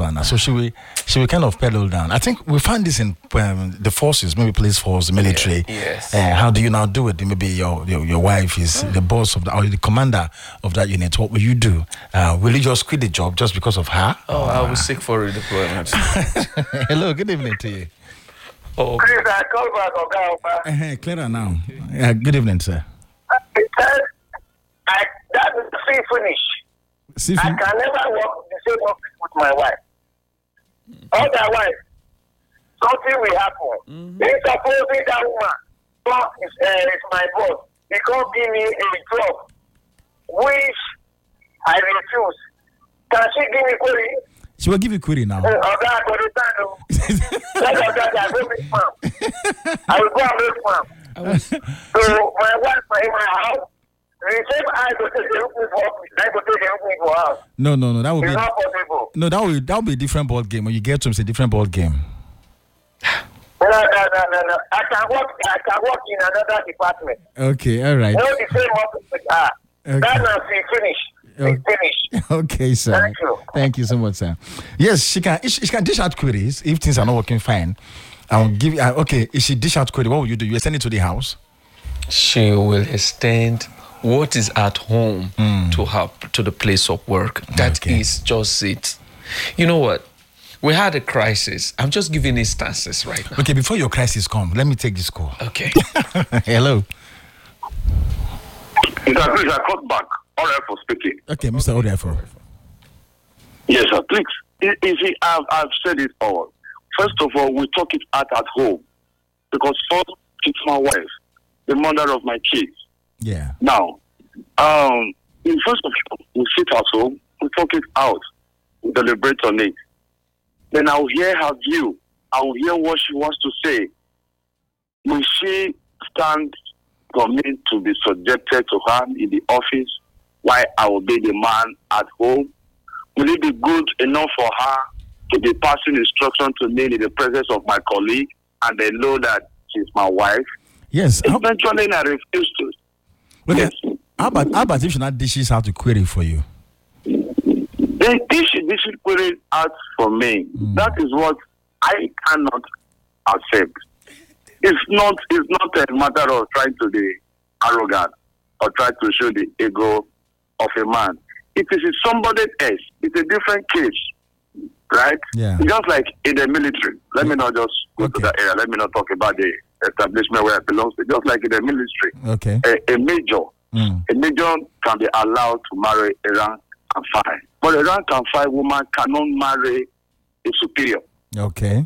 partner. So she will kind of pedal down. I think we find this in the forces, maybe police force, the military. Yes. How do you now do it? Maybe your wife is the boss of or the commander of that unit. What will you do? Will you just quit the job just because of her? Oh, I will seek for redeployment. Hello, good evening to you. Oh, Please, I call back, Clara now. Good evening, sir. That is free finish. I can never work the same office with my wife. Otherwise, something will happen. If supposing that woman is my boss, he can't give me a job which I refuse. Can she give me query? She will give you query now. I will go and make farm. So my wife in my house. No, that will be not possible. No, that will be a different ball game. When you get to it's a different ball game. No. I can work in another department. Okay, all right. Not the same office with her. Okay. That's finished. Okay, sir. Thank you. Thank you so much, sir. Yes, she can dish out queries if things are not working fine. I'll give you. Okay, if she dish out query, what will you do? You send it to the house. She will extend what is at home to the place of work. That is just it. You know what? We had a crisis. I'm just giving instances right now. Okay, before your crisis comes, let me take this call. Okay. Hello. Please, I cut back. All right for speaking. Okay, Mr. Odiafo. Yes, sir. Please. You see, I've said it all. First of all, we talk it out at home. Because first, it's my wife, the mother of my kids. Yeah. Now, first of all, we sit at home, we talk it out, we deliberate on it. Then I'll hear her view. I'll hear what she wants to say. Will she stand for me to be subjected to her in the office while I will be the man at home? Will it be good enough for her to be passing instruction to me in the presence of my colleague and they know that she's my wife? Yes. Eventually, I refuse to. Okay. Yes. How about if she not dishes out to query for you? Then if she dishes query out for me, that is what I cannot accept. It's not a matter of trying to be arrogant or try to show the ego of a man. It is somebody else. It's a different case, right? Yeah. Just like in the military. Let me not just go to that area. Let me not talk about the establishment where I belong to. Just like in the military. Okay. A major can be allowed to marry a rank and file. But a rank and file woman cannot marry a superior. Okay.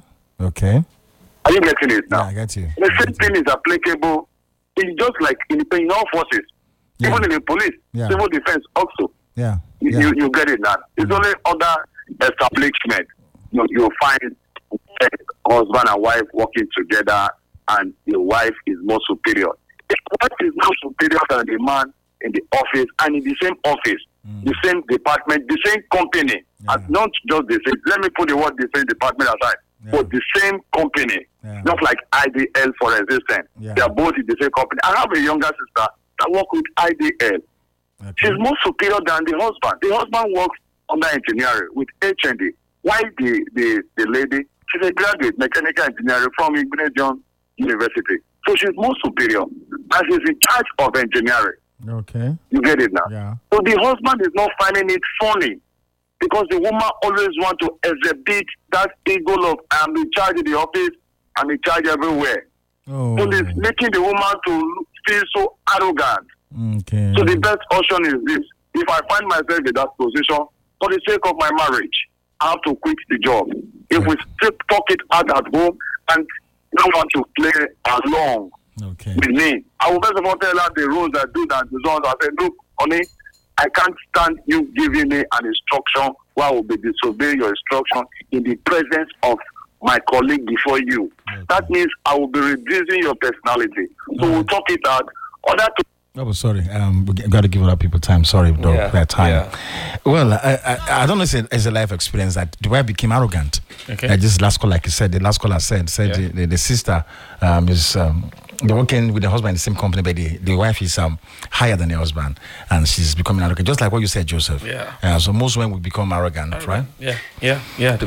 Are you getting it now? Yeah, I get you. The same thing is applicable. It's just like in all forces. Yeah. Even in the police, civil defense also. Yeah. You get it now. It's only other establishment. You find husband and wife working together and the wife is more superior. The wife is more superior than the man in the office and in the same office, the same department, the same company. And not just the same. Let me put the word the same department aside. But the same company. Not like IDL for existence. They are both in the same company. I have a younger sister that works with IDL. Okay. She's more superior than the husband. The husband works under engineering with HND. Why the lady? She's a graduate mechanical engineering from Igbinedion University. So she's more superior. And she's in charge of engineering. Okay. You get it now? Yeah. So the husband is not finding it funny because the woman always wants to exhibit that ego of I'm in charge in the office, I'm in charge everywhere. Oh. So it's making the woman to feel so arrogant. Okay. So the best option is this. If I find myself in that position, for the sake of my marriage, I have to quit the job. If we still talk it out at home and don't want to play along with me, I will first of all tell her the rules I do that. I say, look, honey, I can't stand you giving me an instruction where I will be disobeying your instruction in the presence of my colleague before you. Okay. That means I will be reducing your personality. So we'll talk it out. Oh, sorry. We got to give other people time. Sorry, dog, that time. Yeah. Well, I don't know if it's a life experience that the wife became arrogant. Okay. This last call, like you said, the last caller said the sister is they're working with the husband in the same company, but the wife is higher than the husband, and she's becoming arrogant. Just like what you said, Joseph. Yeah. So most women will become arrogant, right? Yeah.